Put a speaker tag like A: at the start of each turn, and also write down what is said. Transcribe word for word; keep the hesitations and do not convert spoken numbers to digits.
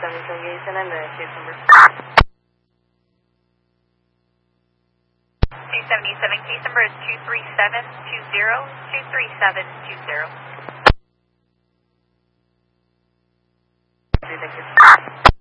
A: seventy-seven case and then the case number.
B: two seventy-seven case number is two three seven two zero, two three seven two zero.